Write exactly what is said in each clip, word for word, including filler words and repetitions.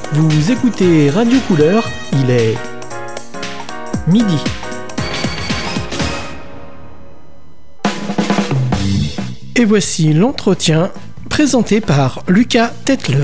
Vous écoutez Radio Couleur, il est midi. Et voici l'entretien présenté par Lucas Tetler.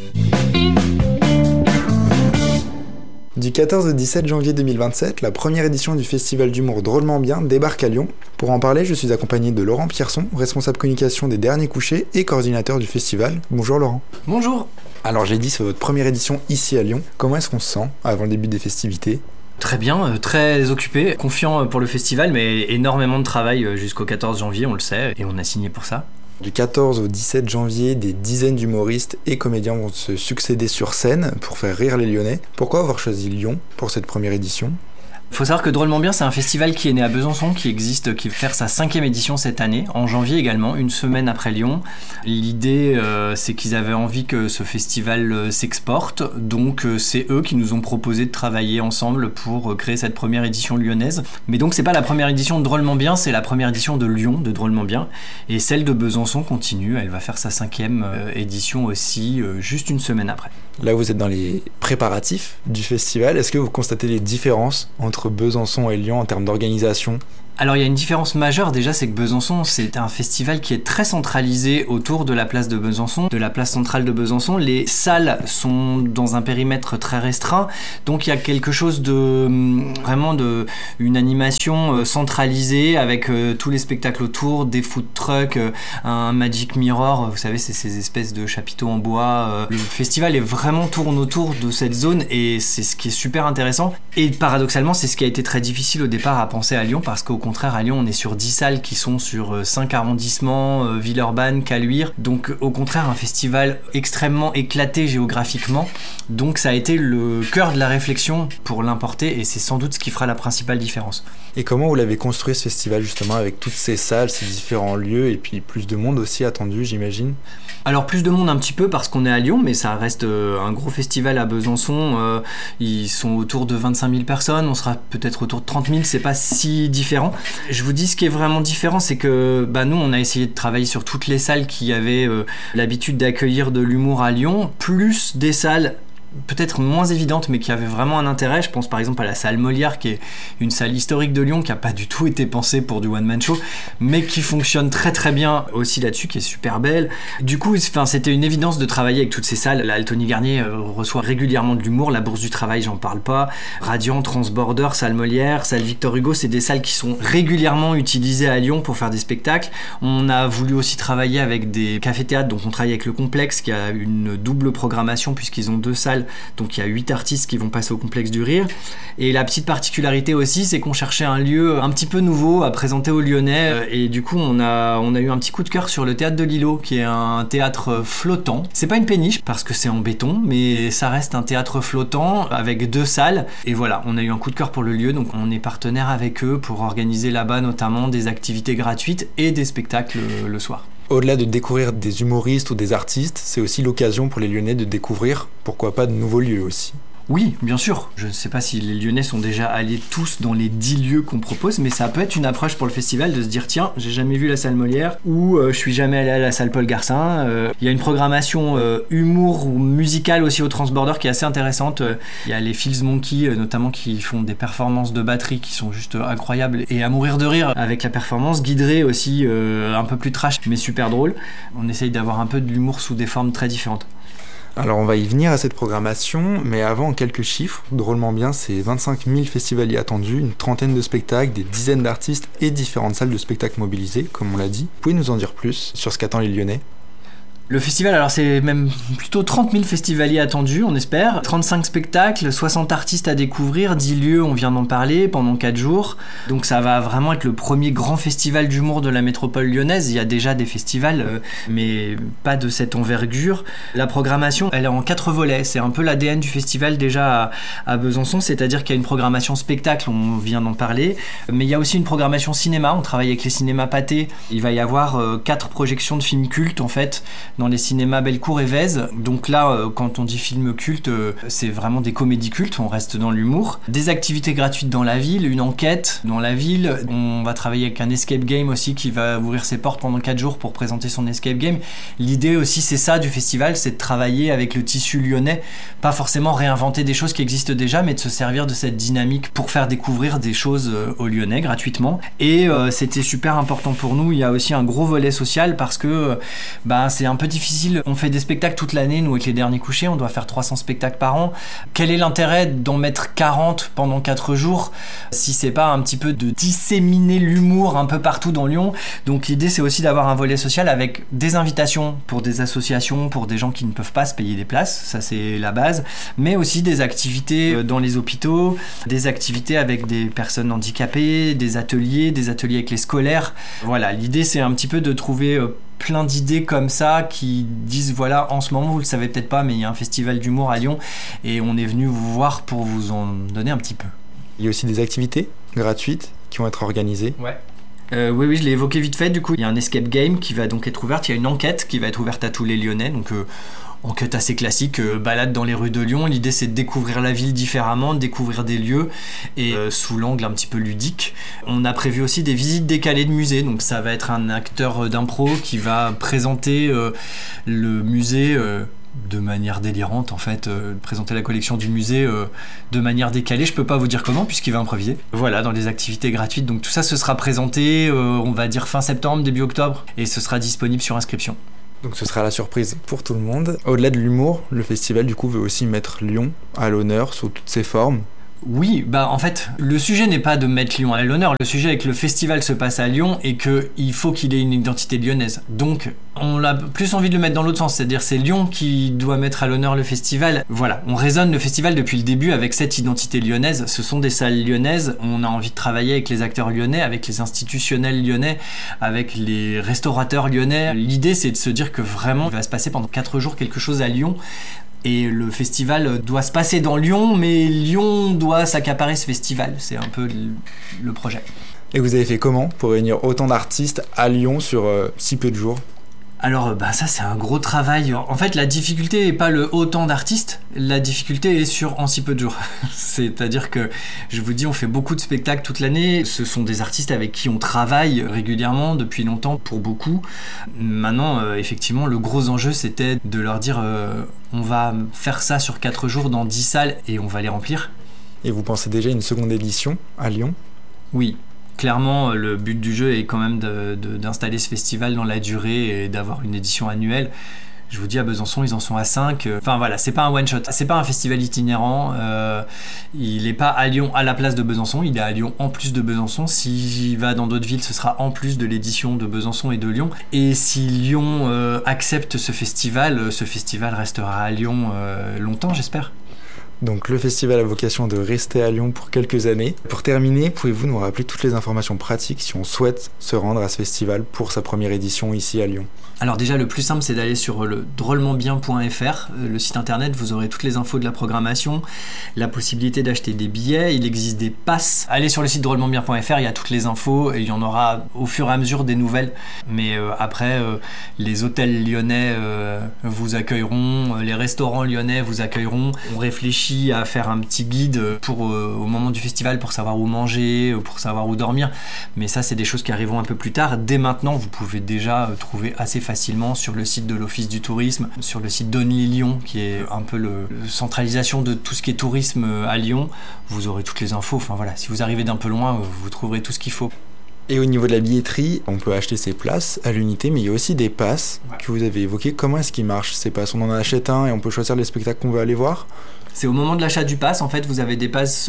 Du quatorze au dix-sept janvier deux mille vingt-sept, la première édition du festival d'humour Drôlement Bien débarque à Lyon. Pour en parler, je suis accompagné de Laurent Pierson, responsable communication des Derniers Couchés et coordinateur du festival. Bonjour Laurent. Bonjour. Alors j'ai dit, c'est votre première édition ici à Lyon. Comment est-ce qu'on se sent avant le début des festivités ? Très bien, très occupé, confiant pour le festival, mais énormément de travail jusqu'au quatorze janvier, on le sait, et on a signé pour ça. Du quatorze au dix-sept janvier, des dizaines d'humoristes et comédiens vont se succéder sur scène pour faire rire les Lyonnais. Pourquoi avoir choisi Lyon pour cette première édition ? Il faut savoir que Drôlement Bien, c'est un festival qui est né à Besançon, qui existe, qui va faire sa cinquième édition cette année, en janvier également, une semaine après Lyon. L'idée, euh, c'est qu'ils avaient envie que ce festival euh, s'exporte, donc euh, c'est eux qui nous ont proposé de travailler ensemble pour euh, créer cette première édition lyonnaise. Mais donc c'est pas la première édition de Drôlement Bien, c'est la première édition de Lyon, de Drôlement Bien, et celle de Besançon continue, elle va faire sa cinquième euh, édition aussi, euh, juste une semaine après. Là, vous êtes dans les préparatifs du festival. Est-ce que vous constatez les différences entre Besançon et Lyon en termes d'organisation ? Alors il y a une différence majeure déjà, c'est que Besançon, c'est un festival qui est très centralisé autour de la place de Besançon, de la place centrale de Besançon. Les salles sont dans un périmètre très restreint, donc il y a quelque chose de vraiment de une animation centralisée avec euh, tous les spectacles autour, des food trucks, euh, un Magic Mirror, vous savez, c'est ces espèces de chapiteaux en bois. Euh, le festival est vraiment tourne autour de cette zone et c'est ce qui est super intéressant. Et paradoxalement, c'est ce qui a été très difficile au départ à penser à Lyon, parce qu'au Au contraire, à Lyon, on est sur dix salles qui sont sur cinq arrondissements, euh, Villeurbanne, Caluire. Donc, au contraire, un festival extrêmement éclaté géographiquement. Donc, ça a été le cœur de la réflexion pour l'importer et c'est sans doute ce qui fera la principale différence. Et comment vous l'avez construit, ce festival, justement, avec toutes ces salles, ces différents lieux et puis plus de monde aussi attendu, j'imagine ? Alors, plus de monde un petit peu parce qu'on est à Lyon, mais ça reste euh, un gros festival à Besançon. Euh, ils sont autour de vingt-cinq mille personnes, on sera peut-être autour de trente mille, c'est pas si différent. Je vous dis, ce qui est vraiment différent, c'est que bah, nous, on a essayé de travailler sur toutes les salles qui avaient euh, l'habitude d'accueillir de l'humour à Lyon, plus des salles peut-être moins évidentes mais qui avaient vraiment un intérêt. Je pense par exemple à la salle Molière, qui est une salle historique de Lyon qui n'a pas du tout été pensée pour du one man show mais qui fonctionne très très bien aussi là-dessus, qui est super belle. Du coup, c'était une évidence de travailler avec toutes ces salles. La Altony Garnier euh, reçoit régulièrement de l'humour, la Bourse du Travail, j'en parle pas, Radiant, Transborder, salle Molière, salle Victor Hugo, c'est des salles qui sont régulièrement utilisées à Lyon pour faire des spectacles. On a voulu aussi travailler avec des cafés-théâtres, donc on travaille avec le Complexe qui a une double programmation puisqu'ils ont deux salles. Donc il y a huit artistes qui vont passer au Complexe du Rire. Et la petite particularité aussi, c'est qu'on cherchait un lieu un petit peu nouveau à présenter aux Lyonnais. Et du coup, on a, on a eu un petit coup de cœur sur le théâtre de l'Îlot, qui est un théâtre flottant. C'est pas une péniche parce que c'est en béton, mais ça reste un théâtre flottant avec deux salles. Et voilà, on a eu un coup de cœur pour le lieu. Donc on est partenaire avec eux pour organiser là-bas notamment des activités gratuites et des spectacles le soir. Au-delà de découvrir des humoristes ou des artistes, c'est aussi l'occasion pour les Lyonnais de découvrir, pourquoi pas, de nouveaux lieux aussi. Oui, bien sûr. Je ne sais pas si les Lyonnais sont déjà allés tous dans les dix lieux qu'on propose, mais ça peut être une approche pour le festival de se dire tiens, j'ai jamais vu la salle Molière ou euh, je suis jamais allé à la salle Paul Garcin. Il euh, y a une programmation euh, humour ou musicale aussi au Transborder qui est assez intéressante. Il y a les Feels Monkey euh, notamment qui font des performances de batterie qui sont juste euh, incroyables et à mourir de rire avec la performance. Guidré aussi, euh, un peu plus trash mais super drôle. On essaye d'avoir un peu de l'humour sous des formes très différentes. Alors on va y venir à cette programmation, mais avant quelques chiffres. Drôlement Bien, c'est vingt-cinq mille festivaliers attendus, une trentaine de spectacles, des dizaines d'artistes et différentes salles de spectacles mobilisées, comme on l'a dit. Vous pouvez nous en dire plus sur ce qu'attend les Lyonnais ? Le festival, alors c'est même plutôt trente mille festivaliers attendus, on espère. trente-cinq spectacles, soixante artistes à découvrir, dix lieux, on vient d'en parler, pendant quatre jours. Donc ça va vraiment être le premier grand festival d'humour de la métropole lyonnaise. Il y a déjà des festivals, euh, mais pas de cette envergure. La programmation, elle est en quatre volets. C'est un peu l'A D N du festival déjà à, à Besançon, c'est-à-dire qu'il y a une programmation spectacle, on vient d'en parler. Mais il y a aussi une programmation cinéma, on travaille avec les cinémas Pathé. Il va y avoir euh, quatre projections de films cultes en fait. dans les cinémas Bellecour et Vèze. Donc là, euh, quand on dit film culte, euh, c'est vraiment des comédies cultes, on reste dans l'humour. Des activités gratuites dans la ville, une enquête dans la ville. On va travailler avec un escape game aussi qui va ouvrir ses portes pendant quatre jours pour présenter son escape game. L'idée aussi, c'est ça du festival, c'est de travailler avec le tissu lyonnais, pas forcément réinventer des choses qui existent déjà, mais de se servir de cette dynamique pour faire découvrir des choses euh, aux Lyonnais gratuitement. Et euh, c'était super important pour nous. Il y a aussi un gros volet social parce que euh, bah, c'est un peu difficile. On fait des spectacles toute l'année, nous avec les derniers couchés, on doit faire trois cents spectacles par an. Quel est l'intérêt d'en mettre quarante pendant quatre jours si c'est pas un petit peu de disséminer l'humour un peu partout dans Lyon? Donc l'idée, c'est aussi d'avoir un volet social avec des invitations pour des associations, pour des gens qui ne peuvent pas se payer des places, ça c'est la base, mais aussi des activités dans les hôpitaux, des activités avec des personnes handicapées, des ateliers, des ateliers avec les scolaires. Voilà, l'idée c'est un petit peu de trouver plein d'idées comme ça qui disent voilà, en ce moment vous le savez peut-être pas, mais il y a un festival d'humour à Lyon et on est venu vous voir pour vous en donner un petit peu. Il y a aussi des activités gratuites qui vont être organisées. Ouais. Euh, oui, oui, je l'ai évoqué vite fait. Du coup, il y a un escape game qui va donc être ouverte. Il y a une enquête qui va être ouverte à tous les Lyonnais. Donc, euh, enquête assez classique, euh, balade dans les rues de Lyon. L'idée, c'est de découvrir la ville différemment, de découvrir des lieux et euh, sous l'angle un petit peu ludique. On a prévu aussi des visites décalées de musées. Donc, ça va être un acteur d'impro qui va présenter euh, le musée. Euh, de manière délirante en fait, euh, présenter la collection du musée euh, de manière décalée, je peux pas vous dire comment puisqu'il va improviser. Voilà, dans les activités gratuites, donc tout ça ce sera présenté, euh, on va dire fin septembre, début octobre, et ce sera disponible sur inscription. Donc ce sera la surprise pour tout le monde. Au-delà de l'humour, le festival du coup veut aussi mettre Lyon à l'honneur sous toutes ses formes. Oui, bah en fait, le sujet n'est pas de mettre Lyon à l'honneur, le sujet est que le festival se passe à Lyon et qu'il faut qu'il ait une identité lyonnaise. Donc, on a plus envie de le mettre dans l'autre sens, c'est-à-dire c'est Lyon qui doit mettre à l'honneur le festival. Voilà, on raisonne le festival depuis le début avec cette identité lyonnaise, ce sont des salles lyonnaises, on a envie de travailler avec les acteurs lyonnais, avec les institutionnels lyonnais, avec les restaurateurs lyonnais. L'idée c'est de se dire que vraiment, il va se passer pendant quatre jours quelque chose à Lyon. Et le festival doit se passer dans Lyon, mais Lyon doit s'accaparer ce festival. C'est un peu le projet. Et vous avez fait comment pour réunir autant d'artistes à Lyon sur euh, si peu de jours ? Alors bah ça c'est un gros travail. En fait la difficulté n'est pas le autant d'artistes, la difficulté est sur en si peu de jours. C'est-à-dire que je vous dis on fait beaucoup de spectacles toute l'année, ce sont des artistes avec qui on travaille régulièrement depuis longtemps pour beaucoup. Maintenant euh, effectivement le gros enjeu c'était de leur dire euh, on va faire ça sur quatre jours dans dix salles et on va les remplir. Et vous pensez déjà à une seconde édition à Lyon ? Oui. Clairement, le but du jeu est quand même de, de, d'installer ce festival dans la durée et d'avoir une édition annuelle. Je vous dis, à Besançon, ils en sont à cinq. Enfin voilà, c'est pas un one-shot, c'est pas un festival itinérant. Euh, il n'est pas à Lyon à la place de Besançon, il est à Lyon en plus de Besançon. S'il va dans d'autres villes, ce sera en plus de l'édition de Besançon et de Lyon. Et si Lyon euh, accepte ce festival, ce festival restera à Lyon euh, longtemps, j'espère. Donc le festival a vocation de rester à Lyon pour quelques années. Pour terminer, pouvez-vous nous rappeler toutes les informations pratiques si on souhaite se rendre à ce festival pour sa première édition ici à Lyon ? Alors déjà le plus simple c'est d'aller sur le drôlement bien point f r, le site internet, vous aurez toutes les infos de la programmation, la possibilité d'acheter des billets, il existe des passes. Allez sur le site drôlement bien point f r, il y a toutes les infos et il y en aura au fur et à mesure des nouvelles. Mais euh, après euh, les hôtels lyonnais euh, vous accueilleront, les restaurants lyonnais vous accueilleront. On réfléchit à faire un petit guide pour, euh, au moment du festival pour savoir où manger, pour savoir où dormir. Mais ça c'est des choses qui arriveront un peu plus tard. Dès maintenant vous pouvez déjà euh, trouver assez facilement sur le site de l'Office du tourisme, sur le site d'Only Lyon qui est un peu le, le centralisation de tout ce qui est tourisme à Lyon. Vous aurez toutes les infos, enfin voilà, si vous arrivez d'un peu loin, vous trouverez tout ce qu'il faut. Et au niveau de la billetterie, on peut acheter ses places à l'unité, mais il y a aussi des passes ouais. que vous avez évoquées. Comment est-ce qu'ils marchent ces passes ? On en achète un et on peut choisir les spectacles qu'on veut aller voir ? C'est au moment de l'achat du pass, en fait, vous avez des passes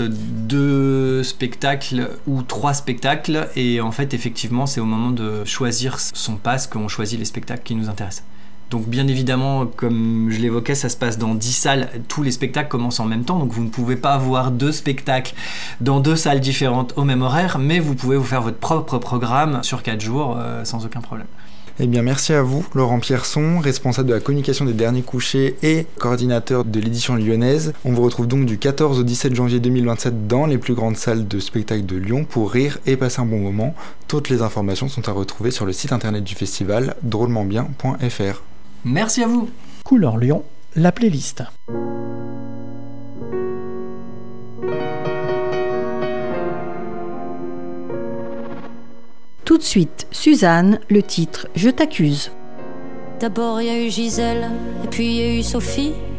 deux spectacles ou trois spectacles, et en fait, effectivement, c'est au moment de choisir son pass qu'on choisit les spectacles qui nous intéressent. Donc bien évidemment, comme je l'évoquais, ça se passe dans dix salles, tous les spectacles commencent en même temps, donc vous ne pouvez pas voir deux spectacles dans deux salles différentes au même horaire, mais vous pouvez vous faire votre propre programme sur quatre jours euh, sans aucun problème. Eh bien, merci à vous, Laurent Pierson, responsable de la communication des Derniers Couchés et coordinateur de l'édition lyonnaise. On vous retrouve donc du quatorze au dix-sept janvier deux mille vingt-sept dans les plus grandes salles de spectacle de Lyon pour rire et passer un bon moment. Toutes les informations sont à retrouver sur le site internet du festival drôlement bien point f r. Merci à vous. Couleur Lyon, la playlist. Tout de suite, Suzanne, le titre « Je t'accuse ». D'abord il y a eu Gisèle, et puis il y a eu Sophie.